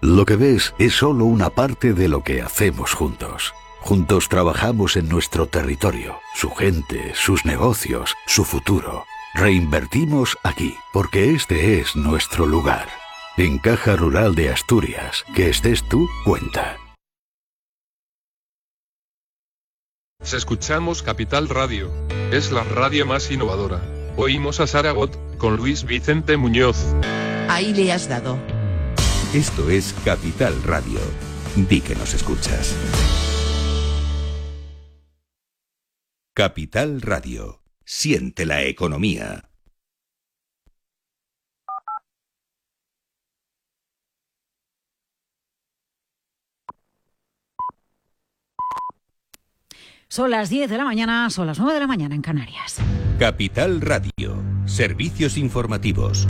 Lo que ves es solo una parte de lo que hacemos juntos. Juntos trabajamos en nuestro territorio, su gente, sus negocios, su futuro. Reinvertimos aquí, porque este es nuestro lugar. En Caja Rural de Asturias, que estés tú, cuenta. Escuchamos Capital Radio. Es la radio más innovadora. Oímos a Saragot, con Luis Vicente Muñoz. Ahí le has dado. Esto es Capital Radio. Di que nos escuchas. Capital Radio. Siente la economía. Son las 10 de la mañana, son las 9 de la mañana en Canarias. Capital Radio. Servicios informativos.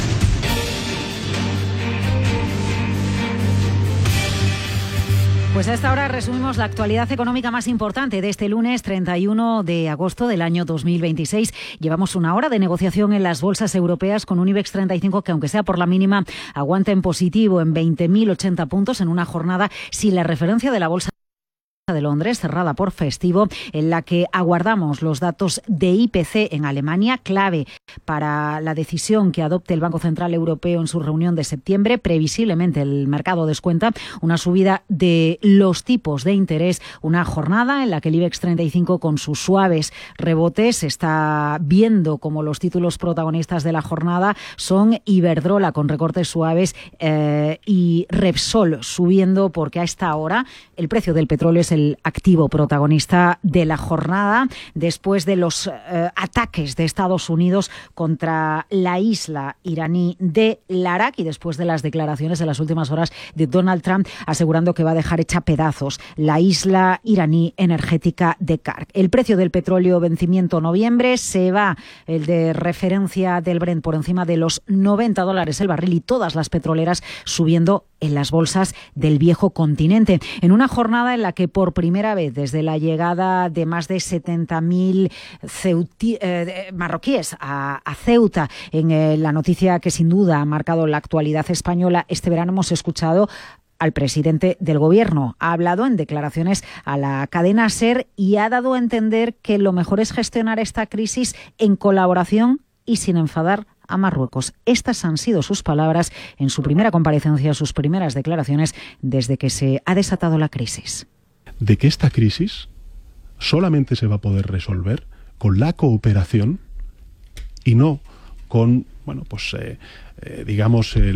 Pues a esta hora resumimos la actualidad económica más importante de este lunes 31 de agosto del año 2026. Llevamos una hora de negociación en las bolsas europeas con un IBEX 35 que, aunque sea por la mínima, aguanta en positivo en 20.080 puntos en una jornada sin la referencia de la bolsa de Londres, cerrada por festivo, en la que aguardamos los datos de IPC en Alemania, clave para la decisión que adopte el Banco Central Europeo en su reunión de septiembre. Previsiblemente el mercado descuenta una subida de los tipos de interés, una jornada en la que el IBEX 35 con sus suaves rebotes está viendo como los títulos protagonistas de la jornada son Iberdrola con recortes suaves y Repsol subiendo, porque a esta hora el precio del petróleo es el activo protagonista de la jornada después de los ataques de Estados Unidos contra la isla iraní de Larak y después de las declaraciones de las últimas horas de Donald Trump asegurando que va a dejar hecha pedazos la isla iraní energética de Kark. El precio del petróleo vencimiento noviembre se va, el de referencia del Brent, por encima de los $90 el barril y todas las petroleras subiendo en las bolsas del viejo continente. En una jornada en la que por primera vez desde la llegada de más de 70.000 marroquíes a Ceuta, en la noticia que sin duda ha marcado la actualidad española, este verano hemos escuchado al presidente del gobierno. Ha hablado en declaraciones a la cadena SER y ha dado a entender que lo mejor es gestionar esta crisis en colaboración y sin enfadar a Marruecos. Estas han sido sus palabras en su primera comparecencia, sus primeras declaraciones desde que se ha desatado la crisis. De que esta crisis solamente se va a poder resolver con la cooperación y no con, digamos,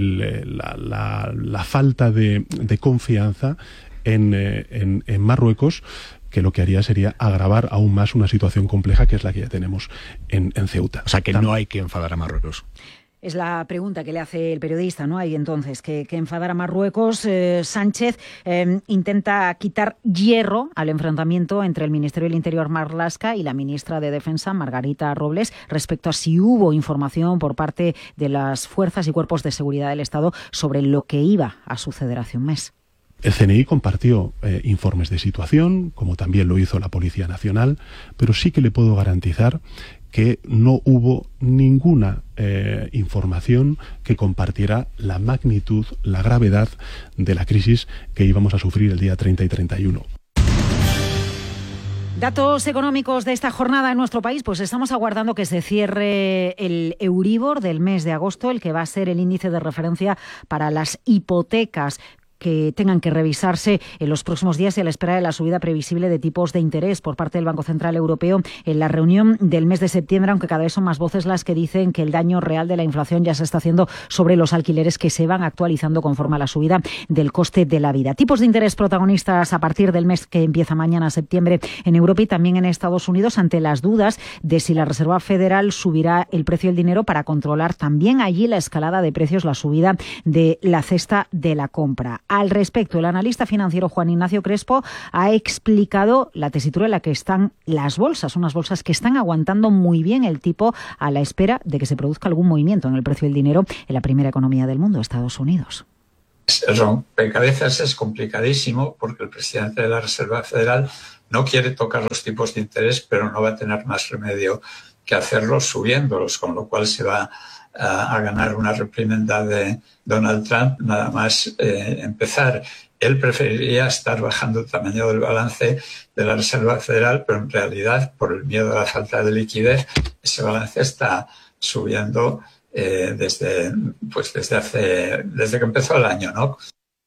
la falta de confianza en Marruecos, que lo que haría sería agravar aún más una situación compleja que es la que ya tenemos en Ceuta. O sea, que no hay que enfadar a Marruecos. Es la pregunta que le hace el periodista, ¿no? Hay entonces que enfadar a Marruecos. Sánchez intenta quitar hierro al enfrentamiento entre el Ministerio del Interior, Marlaska, y la ministra de Defensa, Margarita Robles, respecto a si hubo información por parte de las fuerzas y cuerpos de seguridad del Estado sobre lo que iba a suceder hace un mes. El CNI compartió informes de situación, como también lo hizo la Policía Nacional, pero sí que le puedo garantizar que no hubo ninguna información que compartiera la magnitud, la gravedad de la crisis que íbamos a sufrir el día 30 y 31. Datos económicos de esta jornada en nuestro país, pues estamos aguardando que se cierre el Euribor del mes de agosto, el que va a ser el índice de referencia para las hipotecas que tengan que revisarse en los próximos días y a la espera de la subida previsible de tipos de interés por parte del Banco Central Europeo en la reunión del mes de septiembre, aunque cada vez son más voces las que dicen que el daño real de la inflación ya se está haciendo sobre los alquileres, que se van actualizando conforme a la subida del coste de la vida. Tipos de interés protagonistas a partir del mes que empieza mañana, septiembre, en Europa y también en Estados Unidos, ante las dudas de si la Reserva Federal subirá el precio del dinero para controlar también allí la escalada de precios, la subida de la cesta de la compra. Al respecto, el analista financiero Juan Ignacio Crespo ha explicado la tesitura en la que están las bolsas, unas bolsas que están aguantando muy bien el tipo a la espera de que se produzca algún movimiento en el precio del dinero en la primera economía del mundo, Estados Unidos. El rompecabezas es complicadísimo porque el presidente de la Reserva Federal no quiere tocar los tipos de interés, pero no va a tener más remedio que hacerlo subiéndolos, con lo cual se va a ganar una reprimenda de Donald Trump, nada más empezar. Él preferiría estar bajando el tamaño del balance de la Reserva Federal, pero en realidad, por el miedo a la falta de liquidez, ese balance está subiendo desde que empezó el año, ¿no?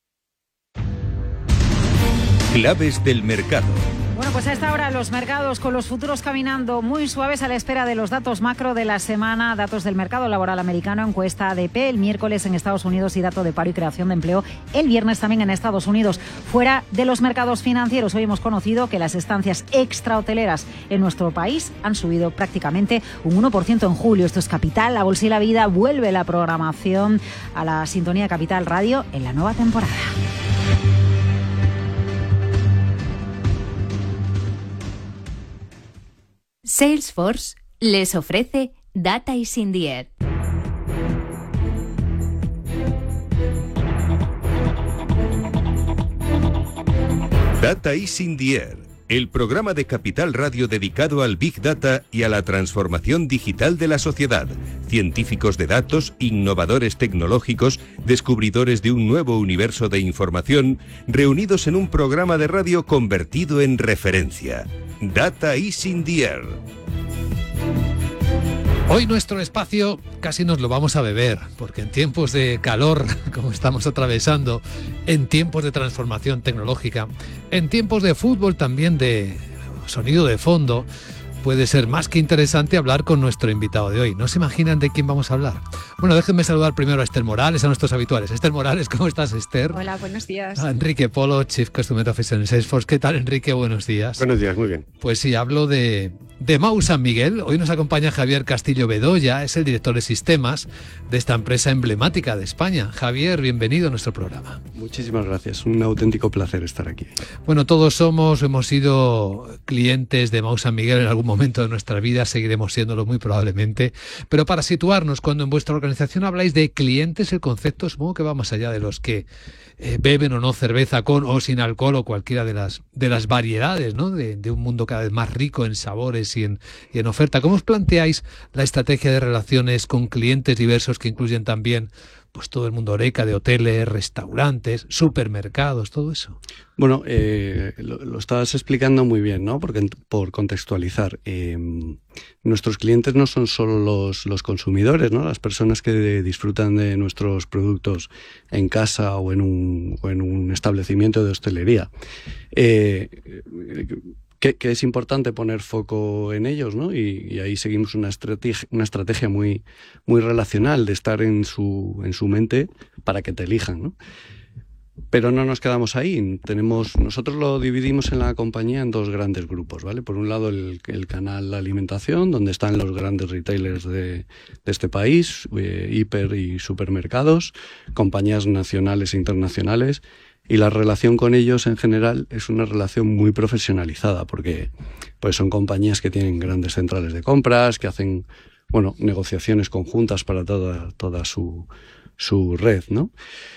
Claves del mercado. Bueno, pues a esta hora los mercados con los futuros caminando muy suaves a la espera de los datos macro de la semana, datos del mercado laboral americano, encuesta ADP el miércoles en Estados Unidos y dato de paro y creación de empleo el viernes también en Estados Unidos. Fuera de los mercados financieros, hoy hemos conocido que las estancias extrahoteleras en nuestro país han subido prácticamente un 1% en julio. Esto es Capital, la Bolsa y la Vida. Vuelve la programación a la sintonía de Capital Radio en la nueva temporada. Salesforce les ofrece Data is in the Air. Data is in the Air, el programa de Capital Radio dedicado al Big Data y a la transformación digital de la sociedad. Científicos de datos, innovadores tecnológicos, descubridores de un nuevo universo de información, reunidos en un programa de radio convertido en referencia. Data is in the Air. Hoy nuestro espacio casi nos lo vamos a beber, porque en tiempos de calor, como estamos atravesando, en tiempos de transformación tecnológica, en tiempos de fútbol también de sonido de fondo, puede ser más que interesante hablar con nuestro invitado de hoy. ¿No se imaginan de quién vamos a hablar? Bueno, déjenme saludar primero a Esther Morales, a nuestros habituales. Esther Morales, ¿cómo estás, Esther? Hola, buenos días. A Enrique Polo, Chief Customer Officer en Salesforce. ¿Qué tal, Enrique? Buenos días. Buenos días, muy bien. Pues sí, hablo de Mau San Miguel. Hoy nos acompaña Javier Castillo Bedoya, es el director de sistemas de esta empresa emblemática de España. Javier, bienvenido a nuestro programa. Muchísimas gracias, un auténtico placer estar aquí. Bueno, todos hemos sido clientes de Mau San Miguel en algún momento de nuestra vida, seguiremos siéndolo muy probablemente, pero para situarnos, cuando en vuestra organización habláis de clientes, el concepto supongo que va más allá de los que beben o no cerveza con o sin alcohol o cualquiera de las variedades, ¿no? de un mundo cada vez más rico en sabores y en oferta. ¿Cómo os planteáis la estrategia de relaciones con clientes diversos que incluyen también pues todo el mundo horeca de hoteles, restaurantes, supermercados, todo eso? Bueno, lo estabas explicando muy bien, ¿no? Porque por contextualizar, nuestros clientes no son solo los consumidores, ¿no? Las personas que disfrutan de nuestros productos en casa o en un establecimiento de hostelería. Que es importante poner foco en ellos, ¿no? Y ahí seguimos una estrategia muy, muy relacional de estar en su mente para que te elijan, ¿no? Pero no nos quedamos ahí. Nosotros lo dividimos en la compañía en dos grandes grupos, ¿vale? Por un lado el canal de alimentación, donde están los grandes retailers de este país, hiper y supermercados, compañías nacionales e internacionales. Y la relación con ellos en general es una relación muy profesionalizada porque pues son compañías que tienen grandes centrales de compras, que hacen negociaciones conjuntas para toda su red, ¿no?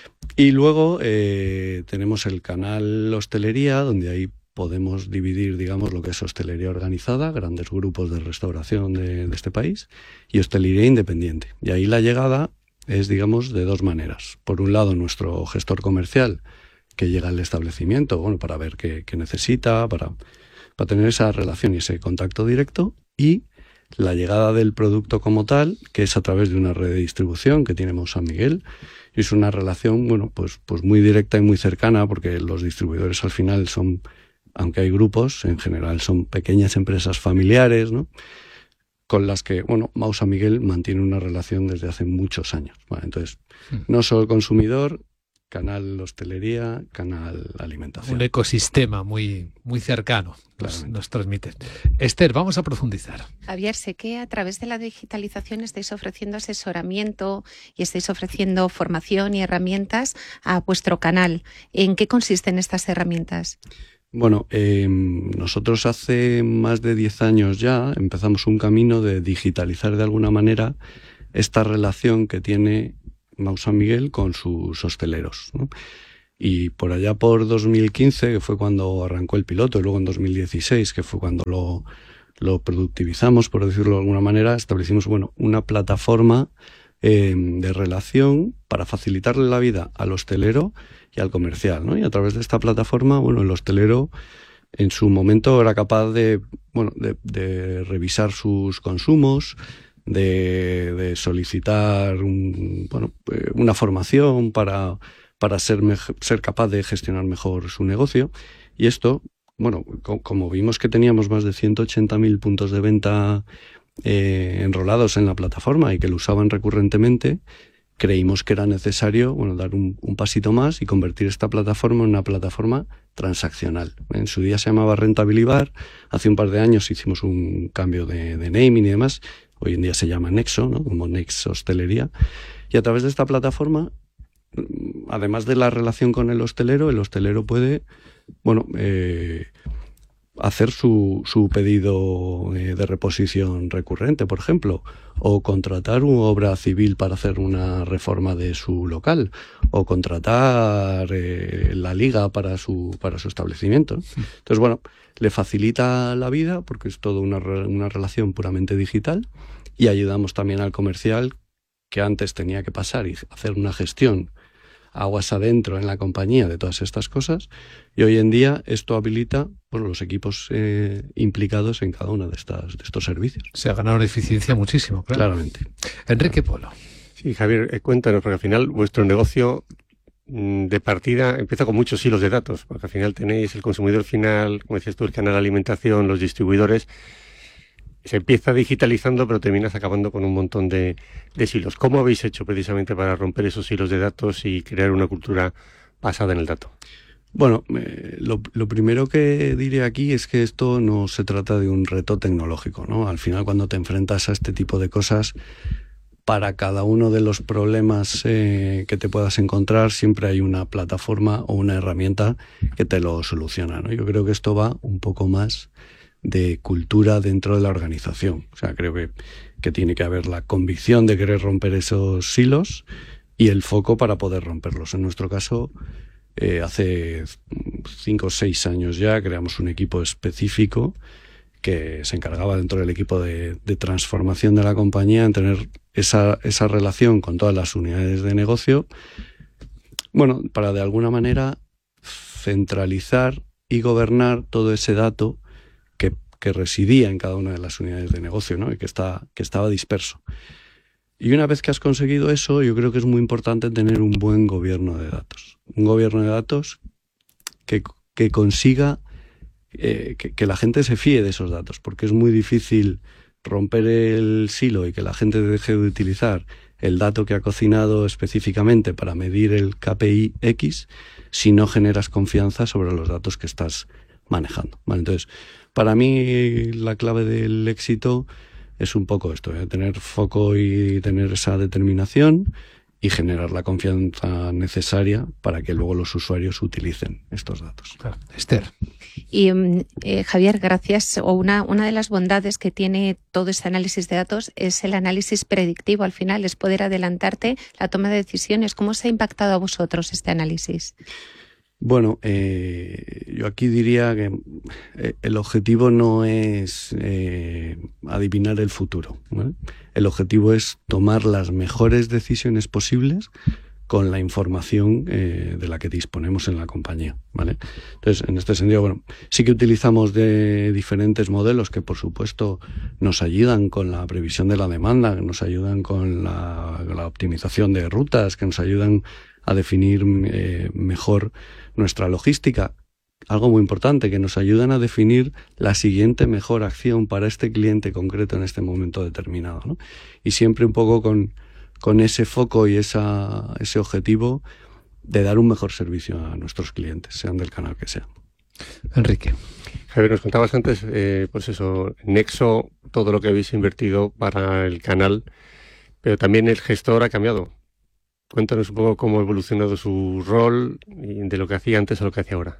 Y luego tenemos el canal hostelería, donde ahí podemos dividir, digamos, lo que es hostelería organizada, grandes grupos de restauración de este país, y hostelería independiente. Y ahí la llegada es, digamos, de dos maneras. Por un lado, nuestro gestor comercial, que llega al establecimiento, para ver qué necesita, para tener esa relación y ese contacto directo, y la llegada del producto como tal, que es a través de una red de distribución que tiene Mau San Miguel, y es una relación, pues muy directa y muy cercana, porque los distribuidores al final son, aunque hay grupos, en general son pequeñas empresas familiares, ¿no? Con las que, Mau San Miguel mantiene una relación desde hace muchos años. Entonces, no solo el consumidor, canal hostelería, canal alimentación. Un ecosistema muy, muy cercano nos transmite. Esther, vamos a profundizar. Javier, sé que a través de la digitalización estáis ofreciendo asesoramiento y estáis ofreciendo formación y herramientas a vuestro canal. ¿En qué consisten estas herramientas? Bueno, nosotros hace más de 10 años ya empezamos un camino de digitalizar de alguna manera esta relación que tiene Mau San Miguel con sus hosteleros, ¿no? Y por allá por 2015, que fue cuando arrancó el piloto, y luego en 2016, que fue cuando lo productivizamos, por decirlo de alguna manera, establecimos una plataforma de relación para facilitarle la vida al hostelero y al comercial, ¿no? Y a través de esta plataforma, bueno, el hostelero en su momento era capaz de revisar sus consumos, de solicitar una formación para ser capaz de gestionar mejor su negocio. Y esto, bueno, como vimos que teníamos más de 180.000 puntos de venta enrolados en la plataforma y que lo usaban recurrentemente, creímos que era necesario dar un pasito más y convertir esta plataforma en una plataforma transaccional. En su día se llamaba Rentabilibar, hace un par de años hicimos un cambio de naming y demás, hoy en día se llama Nexo, ¿no? Como Nex Hostelería, y a través de esta plataforma, además de la relación con el hostelero puede hacer su pedido de reposición recurrente, por ejemplo, o contratar una obra civil para hacer una reforma de su local, o contratar la liga para su establecimiento. Entonces, bueno, le facilita la vida porque es toda una relación puramente digital, y ayudamos también al comercial, que antes tenía que pasar y hacer una gestión aguas adentro en la compañía de todas estas cosas, y hoy en día esto habilita los equipos implicados en cada uno de estos servicios. Se ha ganado en eficiencia muchísimo, claro. Claramente. Enrique Polo. Sí, Javier, cuéntanos, porque al final vuestro negocio de partida empieza con muchos hilos de datos, porque al final tenéis el consumidor final, como decías tú, el canal de alimentación, los distribuidores. Se empieza digitalizando, pero terminas acabando con un montón de silos. ¿Cómo habéis hecho precisamente para romper esos hilos de datos y crear una cultura basada en el dato? Bueno, lo primero que diré aquí es que esto no se trata de un reto tecnológico, ¿no? Al final, cuando te enfrentas a este tipo de cosas, para cada uno de los problemas que te puedas encontrar, siempre hay una plataforma o una herramienta que te lo soluciona, ¿no? Yo creo que esto va un poco más de cultura dentro de la organización. O sea, creo que tiene que haber la convicción de querer romper esos hilos y el foco para poder romperlos. En nuestro caso, hace 5 o 6 años ya creamos un equipo específico que se encargaba dentro del equipo de transformación de la compañía en tener esa relación con todas las unidades de negocio, para de alguna manera centralizar y gobernar todo ese dato que residía en cada una de las unidades de negocio, ¿no? Y que estaba disperso. Y una vez que has conseguido eso, yo creo que es muy importante tener un buen gobierno de datos. Un gobierno de datos que consiga que la gente se fíe de esos datos, porque es muy difícil romper el silo y que la gente deje de utilizar el dato que ha cocinado específicamente para medir el KPI X si no generas confianza sobre los datos que estás manejando. Vale, entonces, para mí la clave del éxito es un poco esto, tener foco y tener esa determinación y generar la confianza necesaria para que luego los usuarios utilicen estos datos. Claro. Esther. Y Javier, gracias. Una de las bondades que tiene todo este análisis de datos es el análisis predictivo. Al final es poder adelantarte la toma de decisiones. ¿Cómo os ha impactado a vosotros este análisis? Bueno, yo aquí diría que el objetivo no es adivinar el futuro, ¿vale? El objetivo es tomar las mejores decisiones posibles con la información de la que disponemos en la compañía, ¿vale? Entonces, en este sentido, sí que utilizamos de diferentes modelos que, por supuesto, nos ayudan con la previsión de la demanda, que nos ayudan con la optimización de rutas, que nos ayudan a definir mejor nuestra logística. Algo muy importante, que nos ayudan a definir la siguiente mejor acción para este cliente concreto en este momento determinado, ¿no? Y siempre un poco con ese foco y ese objetivo de dar un mejor servicio a nuestros clientes, sean del canal que sea. Enrique. Javier, nos contabas antes, Nexo, todo lo que habéis invertido para el canal, pero también el gestor ha cambiado. Cuéntanos un poco cómo ha evolucionado su rol y de lo que hacía antes a lo que hace ahora.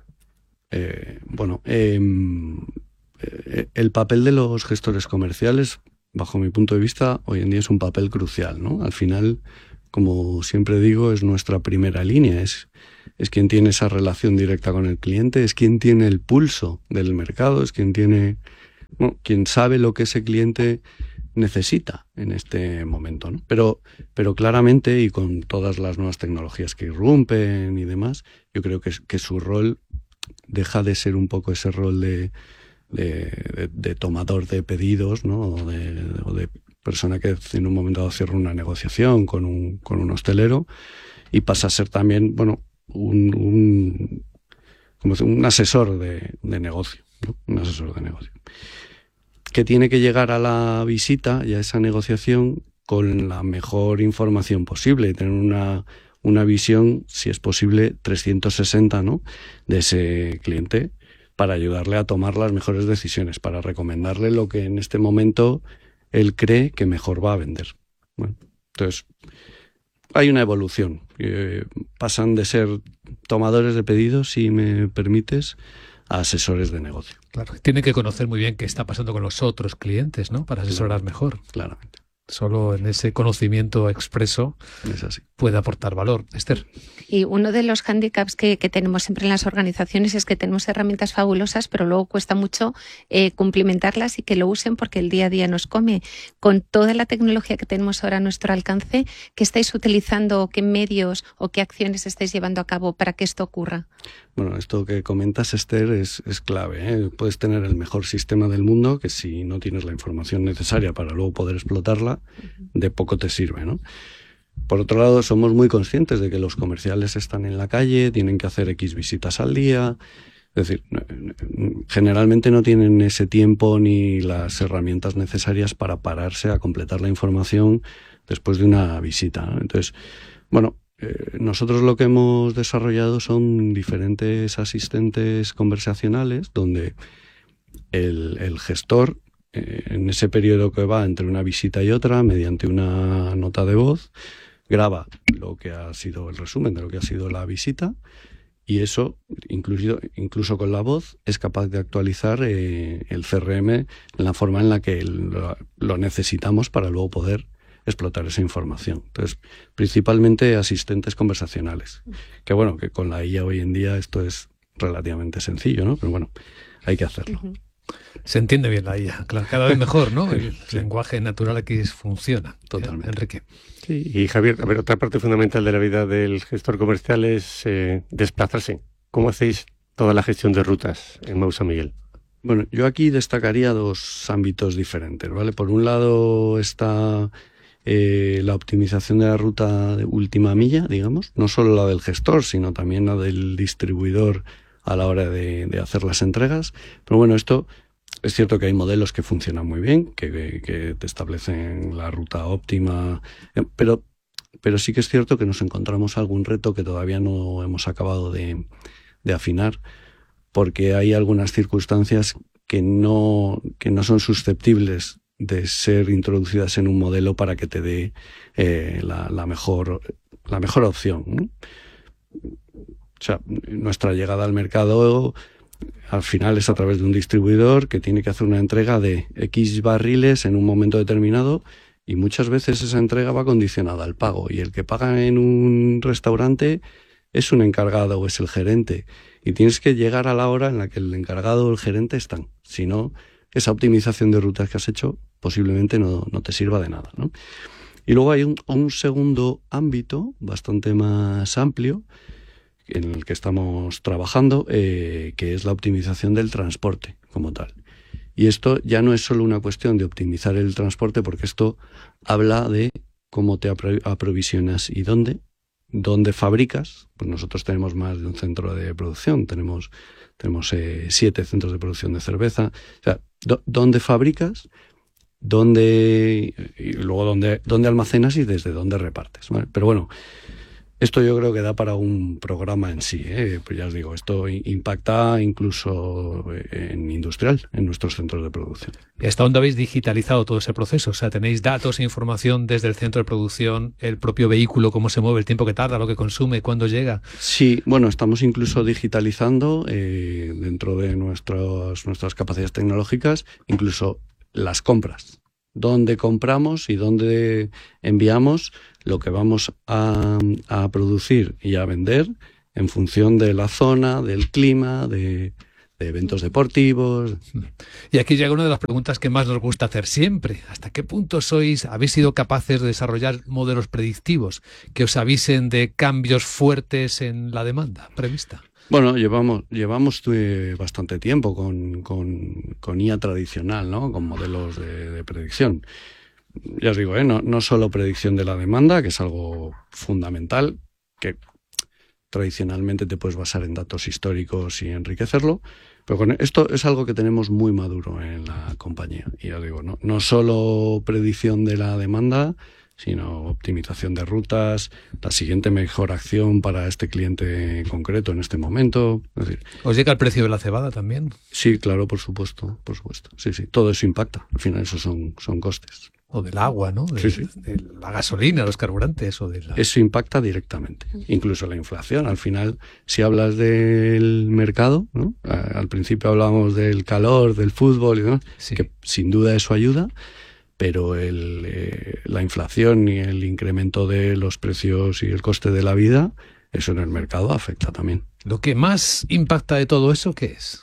El papel de los gestores comerciales, bajo mi punto de vista, hoy en día es un papel crucial, ¿no? Al final, como siempre digo, es nuestra primera línea, es quien tiene esa relación directa con el cliente, es quien tiene el pulso del mercado, es quien sabe lo que ese cliente necesita en este momento, ¿no? Pero claramente, y con todas las nuevas tecnologías que irrumpen y demás, yo creo que su rol deja de ser un poco ese rol de tomador de pedidos, ¿no? O de persona que en un momento dado cierra una negociación con un hostelero, y pasa a ser también, bueno, un asesor de negocio, ¿no? Un asesor de negocio que tiene que llegar a la visita y a esa negociación con la mejor información posible y tener una visión, si es posible, 360, ¿no? De ese cliente, para ayudarle a tomar las mejores decisiones, para recomendarle lo que en este momento él cree que mejor va a vender. Bueno, entonces, hay una evolución. Pasan de ser tomadores de pedidos, si me permites, a asesores de negocio. Claro, tiene que conocer muy bien qué está pasando con los otros clientes, ¿no? Para asesorar mejor. Claramente. Solo en ese conocimiento expreso puede aportar valor. Esther. Y uno de los hándicaps que tenemos siempre en las organizaciones es que tenemos herramientas fabulosas, pero luego cuesta mucho cumplimentarlas y que lo usen, porque el día a día nos come. Con toda la tecnología que tenemos ahora a nuestro alcance, ¿qué estáis utilizando, qué medios o qué acciones estáis llevando a cabo para que esto ocurra? Bueno, esto que comentas, Esther, es clave, ¿eh? Puedes tener el mejor sistema del mundo, que si no tienes la información necesaria para luego poder explotarla, de poco te sirve, ¿no? Por otro lado, somos muy conscientes de que los comerciales están en la calle, tienen que hacer X visitas al día. Es decir, generalmente no tienen ese tiempo ni las herramientas necesarias para pararse a completar la información después de una visita, ¿no? Entonces, bueno, nosotros lo que hemos desarrollado son diferentes asistentes conversacionales donde el gestor, en ese periodo que va entre una visita y otra, mediante una nota de voz, graba lo que ha sido el resumen de lo que ha sido la visita, y eso, incluso con la voz, es capaz de actualizar el CRM en la forma en la que lo necesitamos para luego poder explotar esa información. Entonces, principalmente asistentes conversacionales. Que bueno, que con la IA hoy en día esto es relativamente sencillo, ¿no? Pero bueno, hay que hacerlo. Se entiende bien la IA, claro, cada vez mejor, ¿no? El lenguaje natural aquí funciona. Totalmente. Enrique. Sí, y Javier, a ver, otra parte fundamental de la vida del gestor comercial es desplazarse. ¿Cómo hacéis toda la gestión de rutas en Mau San Miguel? Bueno, yo aquí destacaría dos ámbitos diferentes, ¿vale? Por un lado está la optimización de la ruta de última milla, digamos, no solo la del gestor, sino también la del distribuidor a la hora de hacer las entregas. Pero bueno, esto es cierto que hay modelos que funcionan muy bien, que te establecen la ruta óptima, pero sí que es cierto que nos encontramos algún reto que todavía no hemos acabado de afinar, porque hay algunas circunstancias que no son susceptibles de ser introducidas en un modelo para que te dé la mejor opción, ¿no? O sea, nuestra llegada al mercado al final es a través de un distribuidor que tiene que hacer una entrega de X barriles en un momento determinado, y muchas veces esa entrega va condicionada al pago, y el que paga en un restaurante es un encargado o es el gerente, y tienes que llegar a la hora en la que el encargado o el gerente están. Si no, esa optimización de rutas que has hecho posiblemente no te sirva de nada, ¿no? Y luego hay un segundo ámbito bastante más amplio en el que estamos trabajando, que es la optimización del transporte como tal. Y esto ya no es solo una cuestión de optimizar el transporte, porque esto habla de cómo te aprovisionas y dónde fabricas. Pues nosotros tenemos más de un centro de producción, tenemos 7 centros de producción de cerveza. O sea, dónde fabricas, y luego dónde almacenas y desde dónde repartes, ¿vale? Pero bueno, esto yo creo que da para un programa en sí, ¿eh? Pues ya os digo, esto impacta incluso en industrial, en nuestros centros de producción. ¿Y hasta dónde habéis digitalizado todo ese proceso? O sea, ¿tenéis datos e información desde el centro de producción, el propio vehículo, cómo se mueve, el tiempo que tarda, lo que consume, cuándo llega? Sí, bueno, estamos incluso digitalizando dentro de nuestras capacidades tecnológicas, incluso las compras. Dónde compramos y dónde enviamos lo que vamos a producir y a vender en función de la zona, del clima, de de eventos deportivos. Y aquí llega una de las preguntas que más nos gusta hacer siempre. ¿Hasta qué punto habéis sido capaces de desarrollar modelos predictivos que os avisen de cambios fuertes en la demanda prevista? Bueno, llevamos bastante tiempo con IA tradicional, ¿no? Con modelos de predicción. Ya os digo, no solo predicción de la demanda, que es algo fundamental, que tradicionalmente te puedes basar en datos históricos y enriquecerlo, pero con esto es algo que tenemos muy maduro en la compañía. Y ya digo, no solo predicción de la demanda, sino optimización de rutas, la siguiente mejor acción para este cliente en concreto en este momento. Es decir, ¿os llega el precio de la cebada también? Sí, claro, por supuesto. Sí, todo eso impacta. Al final eso son costes. O del agua, ¿no? De la gasolina, los carburantes. Eso impacta directamente. Incluso la inflación. Al final, si hablas del mercado, ¿no? Al principio hablábamos del calor, del fútbol, y demás, que sin duda eso ayuda, pero la inflación y el incremento de los precios y el coste de la vida, eso en el mercado afecta también. ¿Lo que más impacta de todo eso qué es?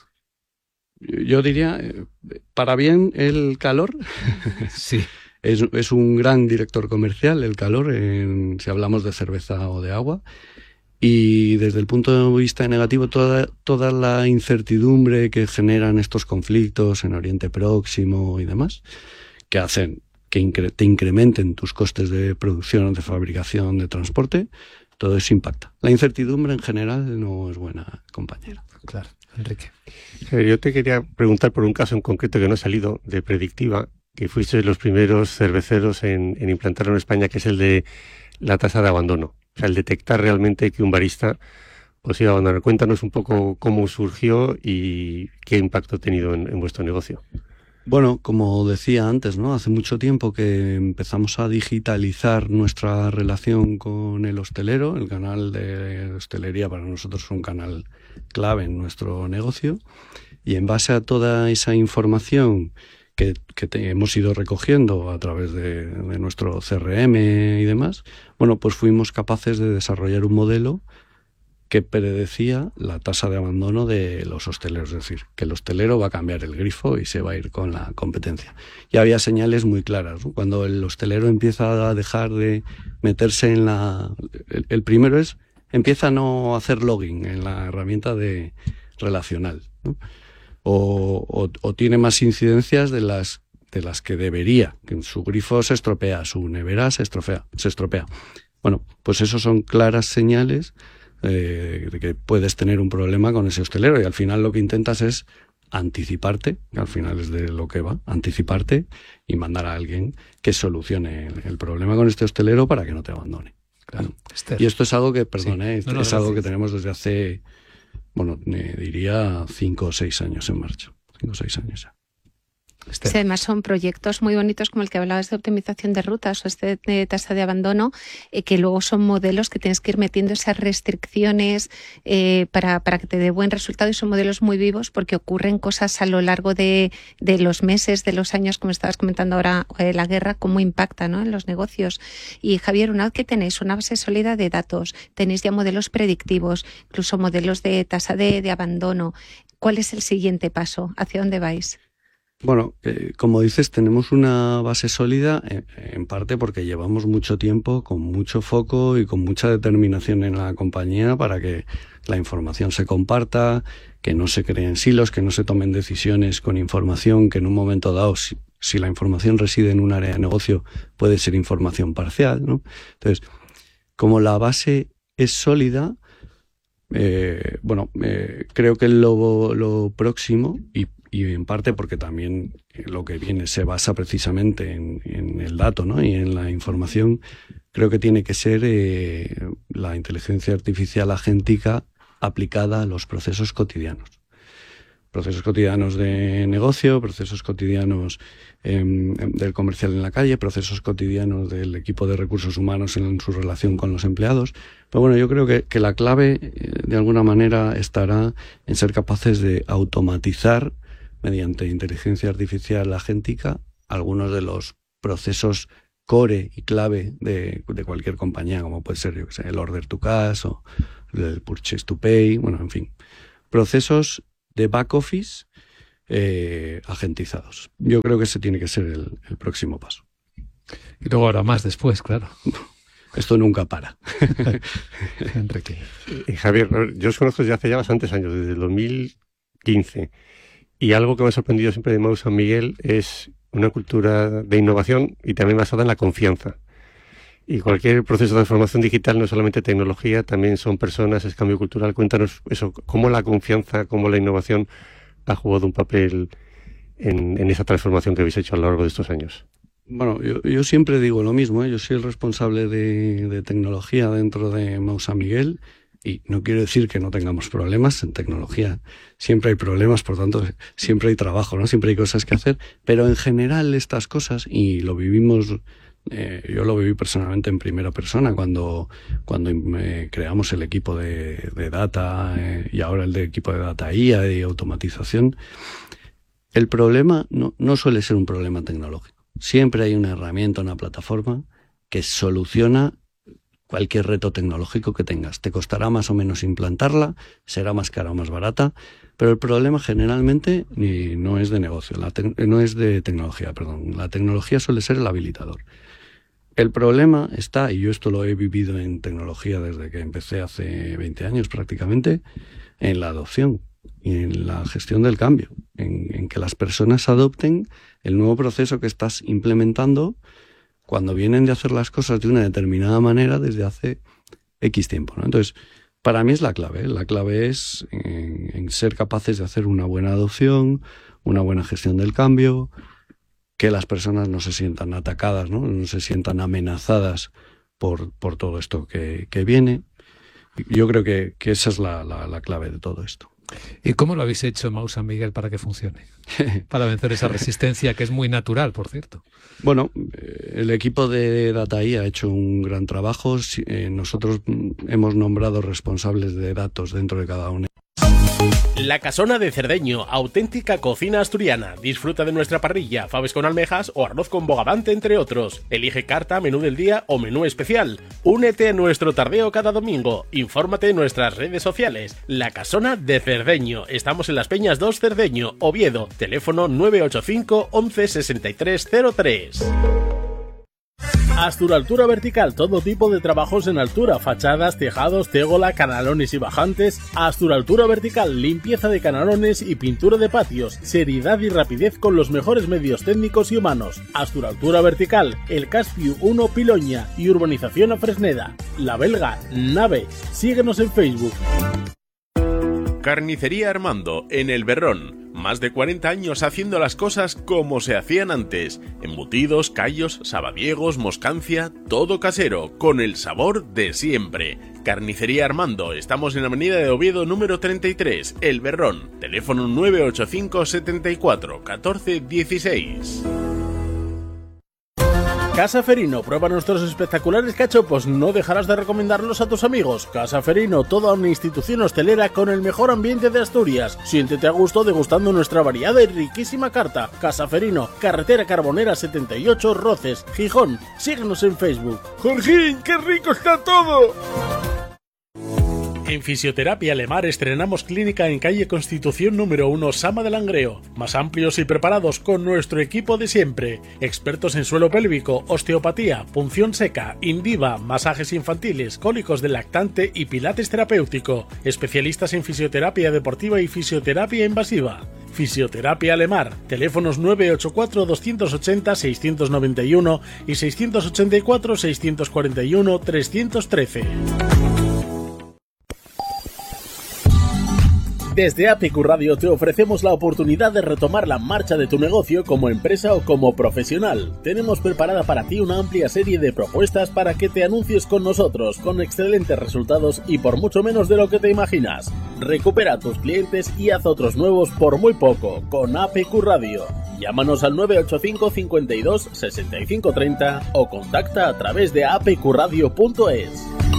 Yo diría, para bien, el calor. Sí. Es un gran director comercial, el calor, si hablamos de cerveza o de agua. Y desde el punto de vista negativo, toda la incertidumbre que generan estos conflictos en Oriente Próximo y demás, que hacen que te incrementen tus costes de producción, de fabricación, de transporte, todo eso impacta. La incertidumbre en general no es buena compañera. Claro, Enrique. Yo te quería preguntar por un caso en concreto que no ha salido de Predictiva, que fuiste los primeros cerveceros en implantarlo en España, que es el de la tasa de abandono. O sea, el detectar realmente que un barista os iba a abandonar. Cuéntanos un poco cómo surgió y qué impacto ha tenido en vuestro negocio. Bueno, como decía antes, ¿no? Hace mucho tiempo que empezamos a digitalizar nuestra relación con el hostelero. El canal de hostelería para nosotros es un canal clave en nuestro negocio. Y en base a toda esa información que hemos ido recogiendo a través de nuestro CRM y demás, bueno, pues fuimos capaces de desarrollar un modelo que predecía la tasa de abandono de los hosteleros, es decir, que el hostelero va a cambiar el grifo y se va a ir con la competencia. Y había señales muy claras, ¿no? Cuando el hostelero empieza a dejar de meterse en el primero empieza a no hacer login en la herramienta de relacional, ¿no? O tiene más incidencias de las que debería, que su grifo se estropea, su nevera se estropea. Bueno, pues eso son claras señales de que puedes tener un problema con ese hostelero, y al final lo que intentas es anticiparte, que al final es de lo que va, anticiparte y mandar a alguien que solucione el problema con este hostelero para que no te abandone. Claro. Y esto es algo que, es algo que tenemos desde hace, diría 5 o 6 años en marcha. 5 o 6 años ya. Sí, además son proyectos muy bonitos como el que hablabas de optimización de rutas o de tasa de abandono, que luego son modelos que tienes que ir metiendo esas restricciones para que te dé buen resultado, y son modelos muy vivos porque ocurren cosas a lo largo de los meses, de los años, como estabas comentando ahora, la guerra, cómo impacta, ¿no?, en los negocios. Y Javier, una vez que tenéis una base sólida de datos, tenéis ya modelos predictivos, incluso modelos de tasa de abandono, ¿cuál es el siguiente paso? ¿Hacia dónde vais? Bueno, como dices, tenemos una base sólida, en parte porque llevamos mucho tiempo con mucho foco y con mucha determinación en la compañía para que la información se comparta, que no se creen silos, que no se tomen decisiones con información que en un momento dado, si la información reside en un área de negocio, puede ser información parcial, ¿no? Entonces, como la base es sólida, creo que lo próximo, y en parte porque también lo que viene se basa precisamente en el dato, ¿no?, y en la información, creo que tiene que ser la inteligencia artificial agéntica aplicada a los procesos cotidianos. Procesos cotidianos de negocio, procesos cotidianos del comercial en la calle, procesos cotidianos del equipo de recursos humanos en su relación con los empleados. Pero bueno, yo creo que la clave de alguna manera estará en ser capaces de automatizar mediante inteligencia artificial agéntica algunos de los procesos core y clave de cualquier compañía, como puede ser, el order to cash o el purchase to pay, bueno, en fin, procesos de back office agentizados. Yo creo que ese tiene que ser el próximo paso. Y luego habrá más después, claro. Esto nunca para. Enrique. Javier, yo os conozco desde hace ya bastantes años, desde el 2015. Y algo que me ha sorprendido siempre de Mau San Miguel es una cultura de innovación y también basada en la confianza. Y cualquier proceso de transformación digital no es solamente tecnología, también son personas, es cambio cultural. Cuéntanos eso, cómo la confianza, cómo la innovación ha jugado un papel en esa transformación que habéis hecho a lo largo de estos años. Bueno, yo siempre digo lo mismo, ¿eh? Yo soy el responsable de tecnología dentro de Mau San Miguel y no quiero decir que no tengamos problemas en tecnología. Siempre hay problemas, por tanto, siempre hay trabajo, ¿no? Siempre hay cosas que hacer, pero en general estas cosas, y lo vivimos, yo lo viví personalmente en primera persona cuando creamos el equipo de data y ahora el de equipo de data IA y automatización. El problema no suele ser un problema tecnológico. Siempre hay una herramienta, una plataforma que soluciona cualquier reto tecnológico que tengas. Te costará más o menos implantarla, será más cara o más barata, pero el problema generalmente no es de negocio, no es de tecnología, perdón. La tecnología suele ser el habilitador. El problema está, y yo esto lo he vivido en tecnología desde que empecé hace 20 años prácticamente, en la adopción y en la gestión del cambio, en que las personas adopten el nuevo proceso que estás implementando cuando vienen de hacer las cosas de una determinada manera desde hace X tiempo, ¿no? Entonces, para mí es la clave. La clave es en ser capaces de hacer una buena adopción, una buena gestión del cambio, que las personas no se sientan atacadas, no se sientan amenazadas por todo esto que viene. Yo creo que esa es la clave de todo esto. ¿Y cómo lo habéis hecho, Mau San Miguel, para que funcione? Para vencer esa resistencia, que es muy natural, por cierto. Bueno, el equipo de Data IA ha hecho un gran trabajo. Nosotros hemos nombrado responsables de datos dentro de cada uno. La Casona de Cerdeño, auténtica cocina asturiana. Disfruta de nuestra parrilla, faves con almejas o arroz con bogavante, entre otros. Elige carta, menú del día o menú especial. Únete a nuestro tardeo cada domingo. Infórmate en nuestras redes sociales. La Casona de Cerdeño. Estamos en Las Peñas 2 Cerdeño, Oviedo. Teléfono 985 11 63 03. Asturaltura Vertical, todo tipo de trabajos en altura, fachadas, tejados, tégola, canalones y bajantes. Asturaltura Vertical, limpieza de canalones y pintura de patios, seriedad y rapidez con los mejores medios técnicos y humanos. Asturaltura Vertical, El Caspiu 1 Piloña y Urbanización a Fresneda. La Belga, Nave. Síguenos en Facebook. Carnicería Armando, en El Berrón. Más de 40 años haciendo las cosas como se hacían antes. Embutidos, callos, sabadiegos, moscancia, todo casero, con el sabor de siempre. Carnicería Armando, estamos en la avenida de Oviedo número 33, El Berrón. Teléfono 985 74 14 16. Casa Ferino, prueba nuestros espectaculares cachopos, no dejarás de recomendarlos a tus amigos. Casa Ferino, toda una institución hostelera con el mejor ambiente de Asturias. Siéntete a gusto degustando nuestra variada y riquísima carta. Casa Ferino, carretera Carbonera 78, Roces, Gijón. Síguenos en Facebook. ¡Jorgín, qué rico está todo! En Fisioterapia Lemar estrenamos clínica en calle Constitución número 1, Sama de Langreo. Más amplios y preparados con nuestro equipo de siempre. Expertos en suelo pélvico, osteopatía, punción seca, Indiva, masajes infantiles, cólicos del lactante y pilates terapéutico. Especialistas en fisioterapia deportiva y fisioterapia invasiva. Fisioterapia Lemar. Teléfonos 984 280 691 y 684 641 313. Desde APQ Radio te ofrecemos la oportunidad de retomar la marcha de tu negocio como empresa o como profesional. Tenemos preparada para ti una amplia serie de propuestas para que te anuncies con nosotros, con excelentes resultados y por mucho menos de lo que te imaginas. Recupera a tus clientes y haz otros nuevos por muy poco, con APQ Radio. Llámanos al 985 52 65 30 o contacta a través de apqradio.es.